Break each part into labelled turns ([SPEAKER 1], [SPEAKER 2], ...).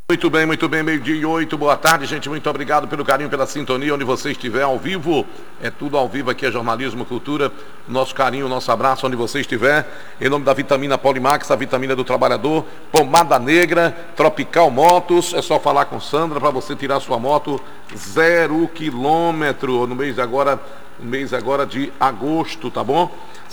[SPEAKER 1] Muito bem, meio-dia e 8, boa tarde, gente, muito obrigado pelo carinho, pela sintonia, onde você estiver ao vivo, é tudo ao vivo aqui, é Jornalismo Cultura, nosso carinho, nosso abraço, onde você estiver, em nome da vitamina Polimax, a vitamina do trabalhador, pomada negra, Tropical Motos, é só falar com Sandra para você tirar sua moto 0 quilômetro, no mês agora de agosto, tá bom?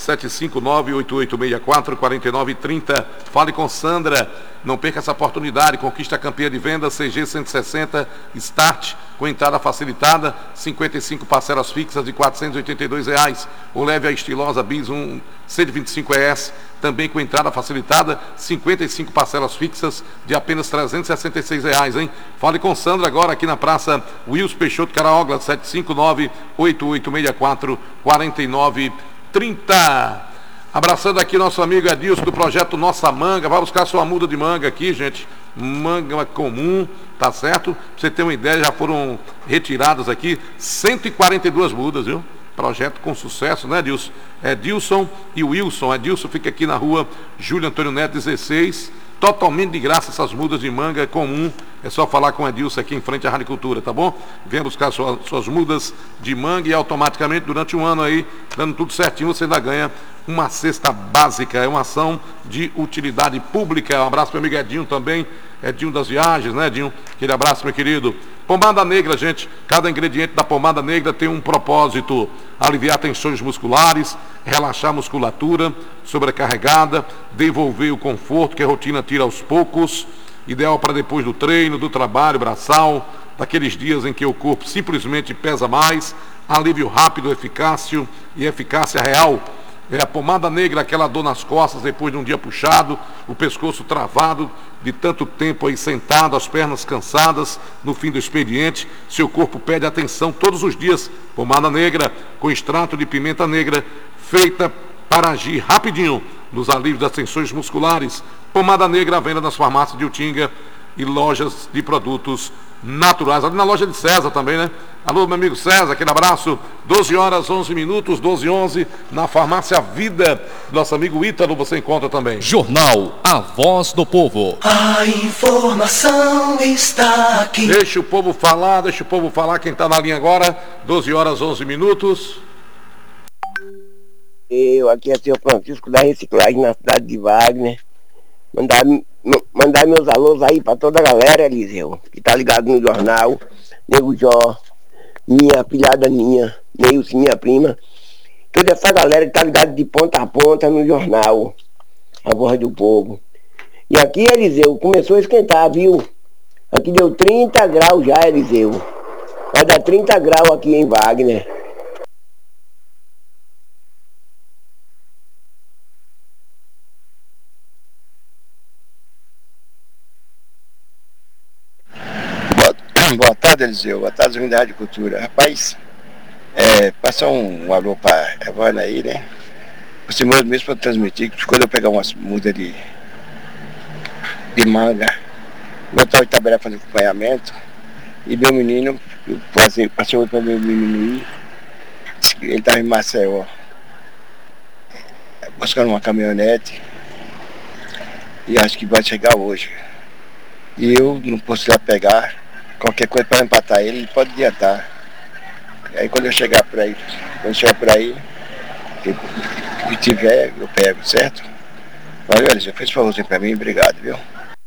[SPEAKER 1] 759-8864-4930. Fale com Sandra. Não perca essa oportunidade. Conquista a campeã de venda CG 160 Start com entrada facilitada. 55 parcelas fixas de R$ 482. Ou leve a estilosa Bis 125 ES também com entrada facilitada. 55 parcelas fixas de apenas R$ 366, hein? Fale com Sandra agora aqui na Praça Wilson Peixoto Caraogla, 759-8864-4930. Abraçando aqui nosso amigo Edilson do projeto Nossa Manga. Vai buscar sua muda de manga aqui, gente. Manga comum, tá certo? Pra você ter uma ideia, já foram retiradas aqui 142 mudas, viu? Projeto com sucesso, né, Edilson? Edilson e Wilson. Edilson fica aqui na rua Júlio Antônio Neto 16. Totalmente de graça essas mudas de manga comum. É só falar com o Edilson aqui em frente à Rádio Cultura, tá bom? Venha buscar suas mudas de manga e automaticamente durante um ano aí, dando tudo certinho, você ainda ganha uma cesta básica. É uma ação de utilidade pública. Um abraço para o amigo Edinho também, Edinho das Viagens, né, Edinho? Aquele abraço, meu querido. Pomada negra, gente, cada ingrediente da pomada negra tem um propósito: aliviar tensões musculares, relaxar a musculatura sobrecarregada, devolver o conforto que a rotina tira aos poucos, ideal para depois do treino, do trabalho braçal, daqueles dias em que o corpo simplesmente pesa mais, alívio rápido, eficácia real. É a pomada negra, aquela dor nas costas depois de um dia puxado, o pescoço travado, de tanto tempo aí sentado, as pernas cansadas, no fim do expediente, seu corpo pede atenção todos os dias. Pomada negra com extrato de pimenta negra, feita para agir rapidinho nos alívios das tensões musculares. Pomada negra à venda nas farmácias de Utinga e lojas de produtos naturais, ali na loja de César também, né? Alô, meu amigo César, aquele abraço. 12h11, 12h11, na farmácia Vida, nosso amigo Ítalo, você encontra também.
[SPEAKER 2] Jornal A Voz do Povo.
[SPEAKER 3] A informação está aqui.
[SPEAKER 1] Deixa o povo falar, quem está na linha agora. 12h11.
[SPEAKER 4] Eu, aqui é o senhor Francisco da Reciclagem, na cidade de Wagner. Mandar meus alôs aí pra toda a galera, Eliseu, que tá ligado no jornal. Nego Jó, minha filhada Neilson, minha prima. Toda essa galera que tá ligada de ponta a ponta no jornal, A Voz do Povo. E aqui, Eliseu, começou a esquentar, viu? Aqui deu 30 graus já, Eliseu. Vai dar 30 graus aqui em Wagner.
[SPEAKER 5] Boa tarde, Eliseu. Boa tarde, Unidade de Cultura. Rapaz, passar um alô para a Evana aí, né? Você mesmo para transmitir, que quando eu pegar umas mudas de manga, eu estava em Itaberá fazendo acompanhamento, e meu menino, passou para meu menino ir, ele estava em Maceió, buscando uma caminhonete, e acho que vai chegar hoje. E eu não posso ir lá pegar. Qualquer coisa para empatar ele pode adiantar. Aí quando eu chegar por aí, e tiver, eu pego, certo? Valeu, Eliseu, fez favorzinho para mim, obrigado, viu?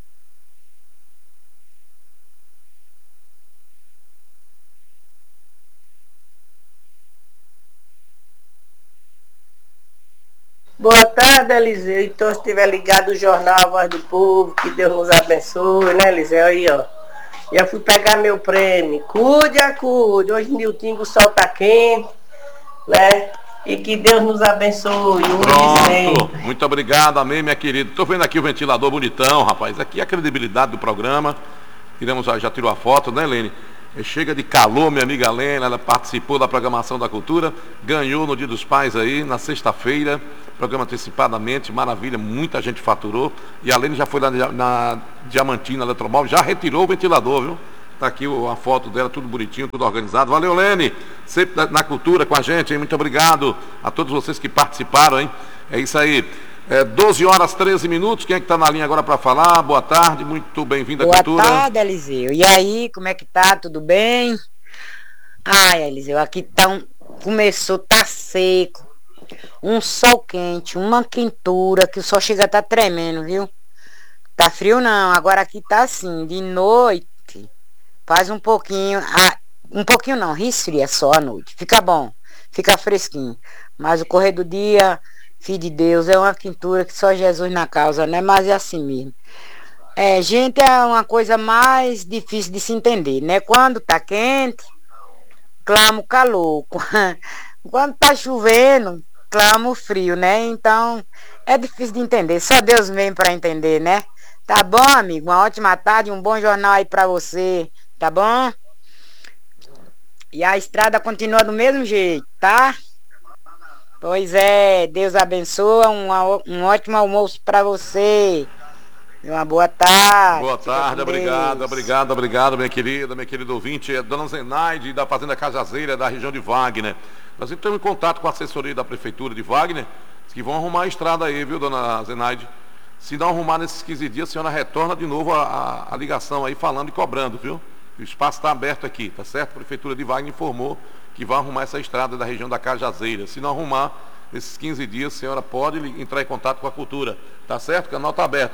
[SPEAKER 6] Boa tarde, Eliseu. Então, se estiver ligado o jornal A Voz do Povo, que Deus nos abençoe, né, Eliseu? Aí, ó. Já fui pegar meu prêmio. Cuide. Hoje em Niltinho o sol tá quente, né? E que Deus nos abençoe.
[SPEAKER 1] Pronto. Muito obrigado, amém, minha querida. Tô vendo aqui o ventilador bonitão, rapaz. Aqui é a credibilidade do programa. Já tirou a foto, né, Helene? Chega de calor, minha amiga Helena, ela participou da programação da cultura, ganhou no Dia dos Pais aí, na sexta-feira, programa antecipadamente, maravilha, muita gente faturou, e a Helene já foi lá na Diamantina Eletromóvel, já retirou o ventilador, viu? Tá aqui a foto dela, tudo bonitinho, tudo organizado. Valeu, Helene, sempre na cultura com a gente, hein? Muito obrigado a todos vocês que participaram, hein? É isso aí. 12 horas 13 minutos. Quem é que está na linha agora para falar? Boa tarde, muito bem-vindo à Cultura.
[SPEAKER 7] Boa tarde, Eliseu. E aí, como é que tá? Tudo bem? Ai, Eliseu, aqui tá seco. Um sol quente, uma quentura, que o sol chega a tá tremendo, viu? Tá frio não, agora aqui tá assim, de noite, faz um pouquinho não, resfria só à noite. Fica bom, fica fresquinho. Mas o correr do dia... Filho de Deus, é uma quentura que só Jesus na causa, né? Mas é assim mesmo. Gente, é uma coisa mais difícil de se entender, né? Quando tá quente, clama o calor. Quando tá chovendo, clama o frio, né? Então, é difícil de entender. Só Deus mesmo para entender, né? Tá bom, amigo? Uma ótima tarde, um bom jornal aí pra você, tá bom? E a estrada continua do mesmo jeito, tá? Pois é, Deus abençoa, um ótimo almoço para você. Uma boa tarde.
[SPEAKER 1] Boa tarde, obrigado, minha querida ouvinte. É Dona Zenaide, da Fazenda Cajazeira, da região de Wagner. Nós estamos em contato com a assessoria da Prefeitura de Wagner, que vão arrumar a estrada aí, viu, Dona Zenaide? Se não arrumar nesses 15 dias, a senhora retorna de novo a ligação aí, falando e cobrando, viu? O espaço está aberto aqui, tá certo? A Prefeitura de Wagner informou que vai arrumar essa estrada da região da Cajazeira. Se não arrumar, nesses 15 dias, a senhora pode entrar em contato com a Cultura, tá certo? O canal está aberto,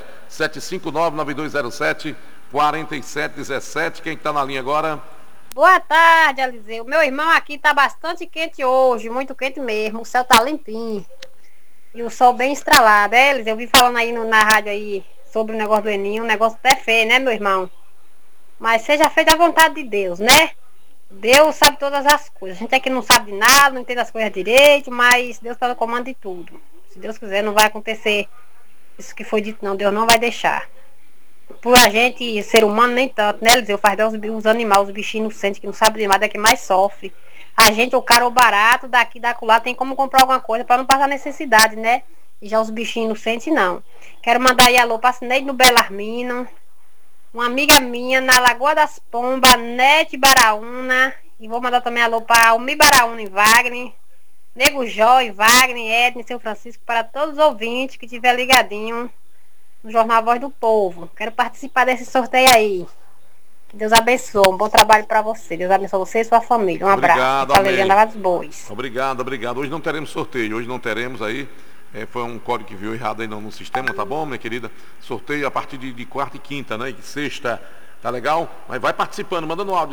[SPEAKER 1] 759-9207-4717. Quem está na linha agora?
[SPEAKER 8] Boa tarde, Eliseu. Meu irmão aqui está bastante quente hoje, muito quente mesmo. O céu tá limpinho e o sol bem estralado, Eliseu. Eu vi falando aí na rádio aí sobre o negócio do Eninho, um negócio até feio, né, meu irmão? Mas seja feita a vontade de Deus, né? Deus sabe todas as coisas. A gente aqui não sabe de nada, não entende as coisas direito, mas Deus está no comando de tudo. Se Deus quiser, não vai acontecer isso que foi dito, não. Deus não vai deixar. Por a gente, ser humano, nem tanto, né, Eliseu? Faz os animais, os bichinhos inocentes, que não sabem de nada, é que mais sofre. A gente, o caro ou barato, daqui, da acolá, tem como comprar alguma coisa para não passar necessidade, né? E já os bichinhos inocentes, não. Quero mandar aí alô para Cineide no Belarmino, uma amiga minha na Lagoa das Pombas, Nete Baraúna. E vou mandar também alô para Almi Baraúna em Wagner, Nego Jó em Wagner, Edna e São Francisco, para todos os ouvintes que estiver ligadinho no Jornal Voz do Povo. Quero participar desse sorteio aí. Que Deus abençoe. Um bom trabalho para você. Deus abençoe você e sua família. Um abraço.
[SPEAKER 1] Obrigado. Hoje não teremos sorteio. Hoje não teremos aí. Foi um código que viu errado aí no sistema, tá bom, minha querida? Sorteio a partir de quarta e quinta, né? E sexta, tá legal? Mas vai participando, mandando um áudio,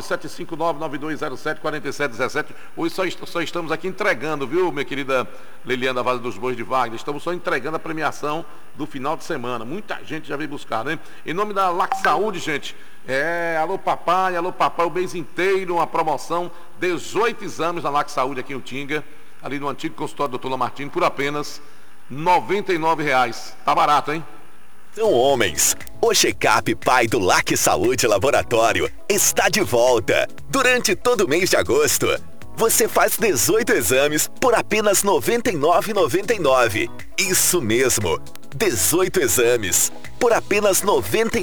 [SPEAKER 1] 759-9207-4717. Hoje só estamos aqui entregando, viu, minha querida Liliana Vaz dos Bois de Wagner? Estamos só entregando a premiação do final de semana. Muita gente já veio buscar, né? Em nome da LAC Saúde, gente, alô papai, o mês inteiro, uma promoção, 18 exames na LAC Saúde aqui em Utinga, ali no antigo consultório do Dr. Lamartine, por apenas R$ 99,00. Tá barato, hein?
[SPEAKER 9] São homens. O Check-up Pai do LAC Saúde Laboratório está de volta. Durante todo o mês de agosto, você faz 18 exames por apenas R$ 99,99. Isso mesmo, 18 exames por apenas R$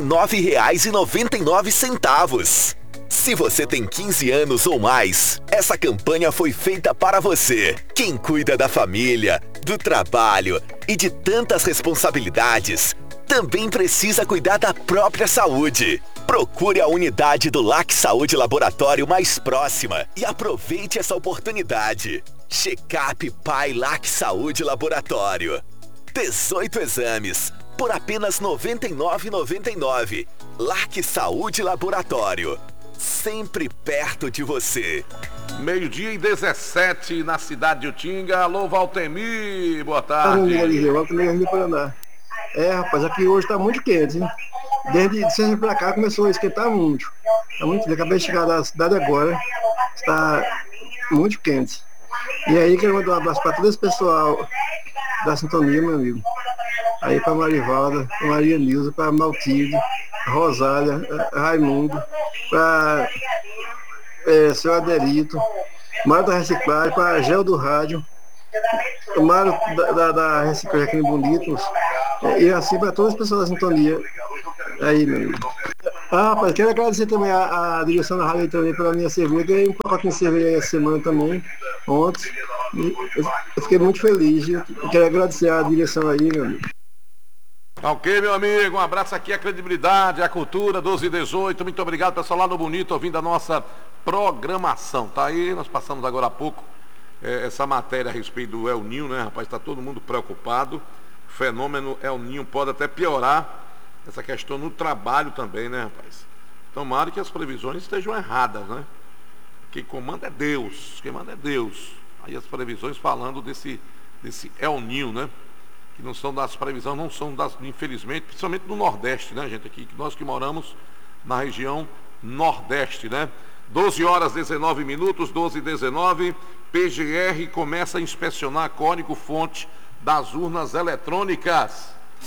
[SPEAKER 9] 99,99. Se você tem 15 anos ou mais, essa campanha foi feita para você. Quem cuida da família, do trabalho e de tantas responsabilidades, também precisa cuidar da própria saúde. Procure a unidade do LAC Saúde Laboratório mais próxima e aproveite essa oportunidade. Check-up Pai LAC Saúde Laboratório. 18 exames por apenas R$ 99,99. LAC Saúde Laboratório. Sempre perto de você.
[SPEAKER 1] 12h17 na cidade de Utinga. Alô, Valtemir, boa tarde.
[SPEAKER 10] Valtemir, Rio Paraná. Rapaz, aqui hoje tá muito quente, hein? Desde sempre pra cá começou a esquentar muito. Tá muito quente. Acabei de chegar da cidade agora. Está muito quente. E aí quero mandar um abraço para todo esse pessoal da sintonia, meu amigo. Aí para Marivalda, pra Maria Nilza, para Maltilde, Rosália, Raimundo, para seu Aderito, Mário da Reciclagem, para Gel do Rádio, o Mário da Reciclagem aqui em Bonitos, e assim para todas as pessoas da sintonia. Aí, meu amigo. Rapaz, quero agradecer também a direção da rádio também pela minha cerveja. Ganhei um pacote de cerveja essa semana também, ontem. Eu fiquei muito feliz. Eu quero agradecer a direção aí, meu amigo.
[SPEAKER 1] Ok, meu amigo, um abraço aqui à credibilidade, à cultura, 12 e 18. Muito obrigado, pessoal, lá no Bonito, ouvindo a nossa programação. Tá aí, nós passamos agora há pouco essa matéria a respeito do El Niño, né, rapaz? Está todo mundo preocupado. O fenômeno El Niño pode até piorar essa questão no trabalho também, né, rapaz? Tomara que as previsões estejam erradas, né? Quem comanda é Deus, quem manda é Deus. Aí as previsões falando desse El Niño, né? Que não são das previsões, não são das, infelizmente, principalmente no Nordeste, né, gente? Aqui, nós que moramos na região Nordeste, né? 12 horas 19 minutos, 12 e 19, PGR começa a inspecionar código-fonte das urnas eletrônicas.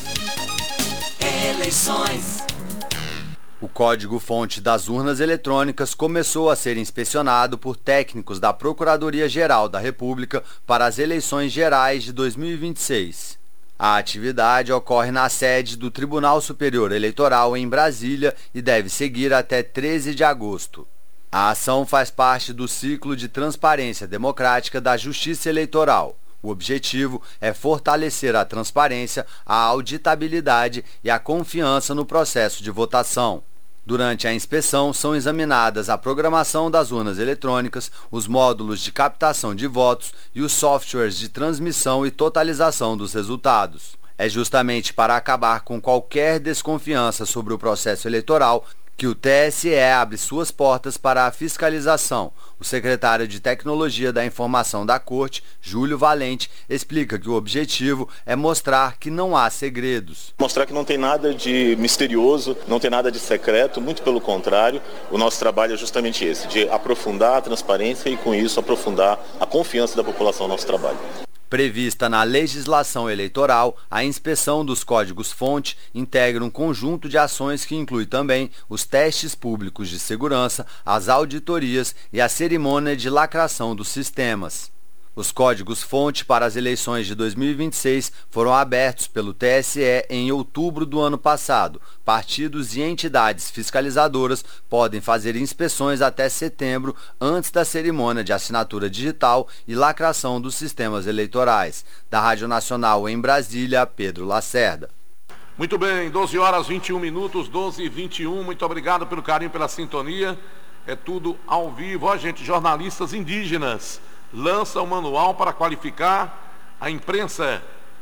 [SPEAKER 3] Eleições.
[SPEAKER 11] O código-fonte das urnas eletrônicas começou a ser inspecionado por técnicos da Procuradoria-Geral da República para as eleições gerais de 2026. A atividade ocorre na sede do Tribunal Superior Eleitoral em Brasília e deve seguir até 13 de agosto. A ação faz parte do ciclo de transparência democrática da Justiça Eleitoral. O objetivo é fortalecer a transparência, a auditabilidade e a confiança no processo de votação. Durante a inspeção, são examinadas a programação das urnas eletrônicas, os módulos de captação de votos e os softwares de transmissão e totalização dos resultados. É justamente para acabar com qualquer desconfiança sobre o processo eleitoral que o TSE abre suas portas para a fiscalização. O secretário de Tecnologia da Informação da Corte, Júlio Valente, explica que o objetivo é mostrar que não há segredos.
[SPEAKER 12] Mostrar que não tem nada de misterioso, não tem nada de secreto, muito pelo contrário, o nosso trabalho é justamente esse, de aprofundar a transparência e com isso aprofundar a confiança da população no nosso trabalho.
[SPEAKER 11] Prevista na legislação eleitoral, a inspeção dos códigos-fonte integra um conjunto de ações que inclui também os testes públicos de segurança, as auditorias e a cerimônia de lacração dos sistemas. Os códigos-fonte para as eleições de 2026 foram abertos pelo TSE em outubro do ano passado. Partidos e entidades fiscalizadoras podem fazer inspeções até setembro, antes da cerimônia de assinatura digital e lacração dos sistemas eleitorais. Da Rádio Nacional em Brasília, Pedro Lacerda.
[SPEAKER 1] Muito bem, 12 horas 21 minutos, 12 e 21. Muito obrigado pelo carinho, pela sintonia. É tudo ao vivo. Ó, gente, jornalistas indígenas lança um manual para qualificar a imprensa.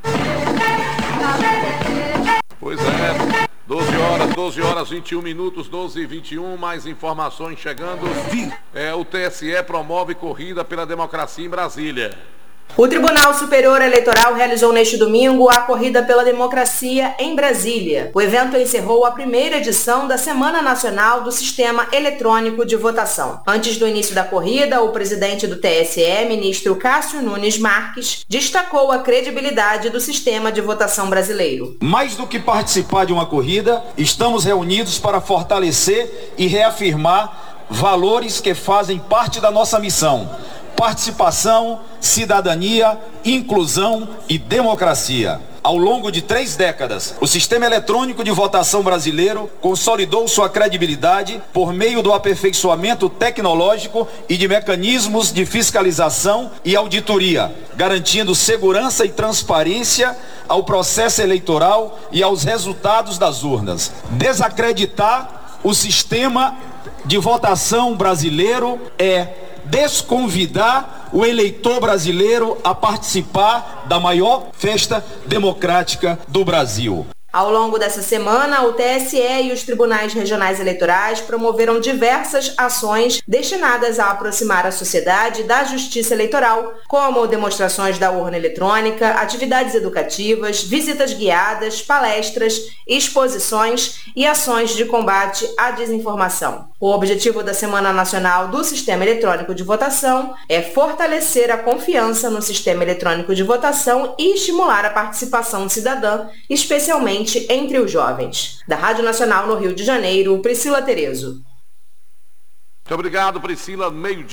[SPEAKER 1] Pois é, 12 horas 21 minutos, 12 e 21, mais informações chegando. O TSE promove corrida pela democracia em Brasília.
[SPEAKER 13] O Tribunal Superior Eleitoral realizou neste domingo a Corrida pela Democracia em Brasília. O evento encerrou a primeira edição da Semana Nacional do Sistema Eletrônico de Votação. Antes do início da corrida, o presidente do TSE, ministro Cássio Nunes Marques, destacou a credibilidade do sistema de votação brasileiro.
[SPEAKER 14] Mais do que participar de uma corrida, estamos reunidos para fortalecer e reafirmar valores que fazem parte da nossa missão: participação, cidadania, inclusão e democracia. Ao longo de 3 décadas, o sistema eletrônico de votação brasileiro consolidou sua credibilidade por meio do aperfeiçoamento tecnológico e de mecanismos de fiscalização e auditoria, garantindo segurança e transparência ao processo eleitoral e aos resultados das urnas. Desacreditar o sistema de votação brasileiro é desconvidar o eleitor brasileiro a participar da maior festa democrática do Brasil.
[SPEAKER 13] Ao longo dessa semana, o TSE e os tribunais regionais eleitorais promoveram diversas ações destinadas a aproximar a sociedade da justiça eleitoral, como demonstrações da urna eletrônica, atividades educativas, visitas guiadas, palestras, exposições e ações de combate à desinformação. O objetivo da Semana Nacional do Sistema Eletrônico de Votação é fortalecer a confiança no sistema eletrônico de votação e estimular a participação cidadã, especialmente entre os jovens. Da Rádio Nacional no Rio de Janeiro, Priscila Terezo.
[SPEAKER 1] Muito obrigado, Priscila.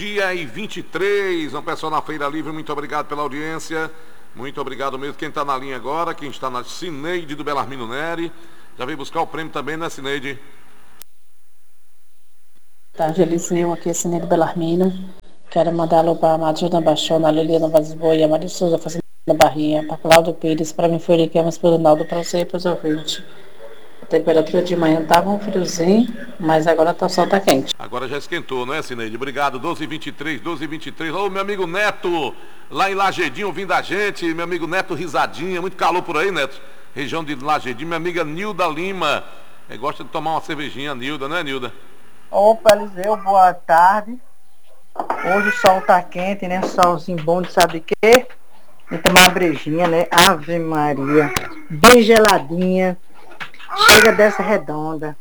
[SPEAKER 1] 12:23, um pessoal na Feira Livre, muito obrigado pela audiência. Muito obrigado mesmo. Quem está na linha agora, quem está na Cineide do Belarmino Neri. Já veio buscar o prêmio também, né, Cineide?
[SPEAKER 15] Tarde, Eliseu, aqui é Cineide Belarmino. Quero mandar alô para a Matilda Baixona, a Liliana Vaz Boia, a Maria Souza Fazenda Barrinha, para Cláudio Pires, para mim foi que é mais para o Ronaldo, para você e para os ouvintes. A temperatura de manhã estava um friozinho, mas agora o sol está quente.
[SPEAKER 1] Agora já esquentou, não é, Cineide? Obrigado, 12h23, 12h23. Ô, meu amigo Neto, lá em Lagedinho, ouvindo a gente, meu amigo Neto Risadinha, muito calor por aí, Neto? Região de Lagedinho, minha amiga Nilda Lima, gosta de tomar uma cervejinha, Nilda, né, Nilda?
[SPEAKER 16] Opa, Eliseu, boa tarde. Hoje o sol tá quente, né? Solzinho bom de sabe o quê? E tomar uma brejinha, né? Ave Maria. Bem geladinha. Chega dessa redonda.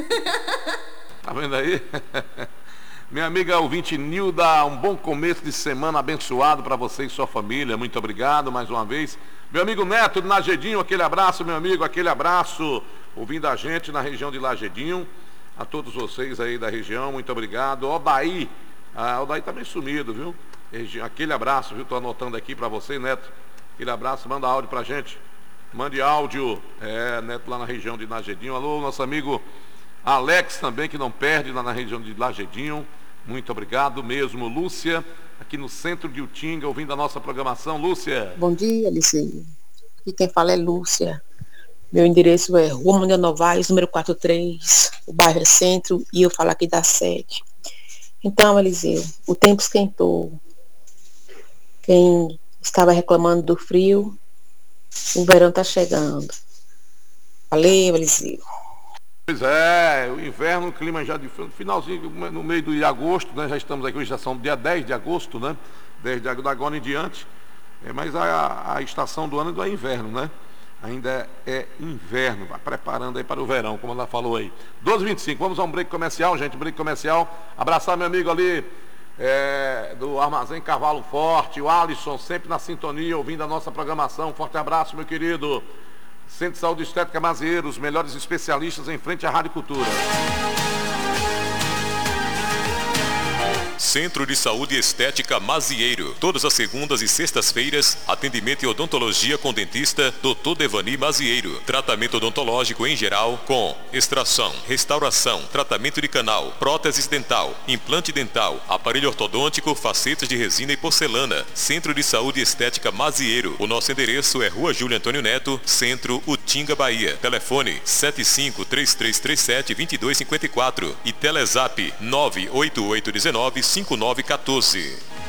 [SPEAKER 1] Tá vendo aí? Minha amiga ouvinte Nilda, um bom começo de semana abençoado para você e sua família. Muito obrigado mais uma vez. Meu amigo Neto de Lagedinho, aquele abraço, meu amigo, aquele abraço. Ouvindo a gente na região de Lagedinho. A todos vocês aí da região, muito obrigado. Odaí. O Daí tá bem sumido, viu? Aquele abraço, viu? Tô anotando aqui para você, Neto. Aquele abraço, manda áudio pra gente. Mande áudio, Neto, lá na região de Lagedinho. Alô, nosso amigo Alex também, que não perde lá na região de Lagedinho. Muito obrigado mesmo. Lúcia, aqui no centro de Utinga, ouvindo a nossa programação. Lúcia.
[SPEAKER 17] Bom dia, Eliseu. Aqui quem fala é Lúcia. Meu endereço é Rua Manuel Novaes, número 43. O bairro é Centro e eu falo aqui da sede. Então, Eliseu, o tempo esquentou. Quem estava reclamando do frio, o verão está chegando. Valeu, Eliseu.
[SPEAKER 1] Pois é, o inverno, o clima já de finalzinho, no meio de agosto, né? Já estamos aqui, hoje já são dia 10 de agosto, né? 10 de agosto, agora em diante. Mas a estação do ano ainda é inverno, né? Ainda é inverno, vai preparando aí para o verão, como ela falou aí. 12h25, vamos a um break comercial, gente, break comercial. Abraçar meu amigo ali do Armazém Cavalo Forte, o Alisson, sempre na sintonia, ouvindo a nossa programação. Forte abraço, meu querido. Centro de Saúde Estética Mazieiro, os melhores especialistas em frente à Rádio Cultura.
[SPEAKER 18] Centro de Saúde Estética Mazieiro. Todas as segundas e sextas-feiras, atendimento e odontologia com dentista Dr. Devani Mazieiro. Tratamento odontológico em geral com extração, restauração, tratamento de canal, próteses dental, implante dental, aparelho ortodôntico, facetas de resina e porcelana. Centro de Saúde Estética Mazieiro. O nosso endereço é Rua Júlio Antônio Neto, Centro, Utinga, Bahia. Telefone 75-3337-2254 e Telezap 98819-5914.